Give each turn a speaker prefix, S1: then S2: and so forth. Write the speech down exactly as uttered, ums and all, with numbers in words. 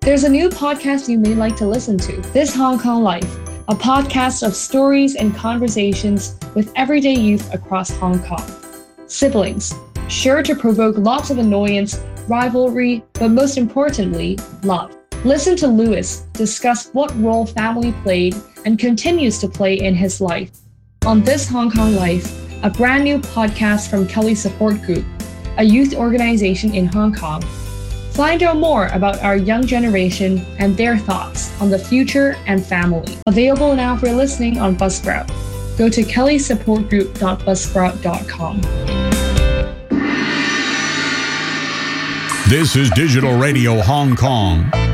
S1: There's a new podcast you may like to listen to, This Hong Kong Life, a podcast of stories and conversations with everyday youth across Hong Kong. Siblings, sure to provoke lots of annoyance, rivalry, but most importantly, love. Listen to Lewis discuss what role family played and continues to play in his life. On This Hong Kong Life, a brand new podcast from Kelly Support Group, a youth organization in Hong Kong. Find out more about our young generation and their thoughts on the future and family. Available now for listening on Buzzsprout. Go to kelly support group dot buzzsprout dot com.
S2: This is Digital Radio Hong Kong.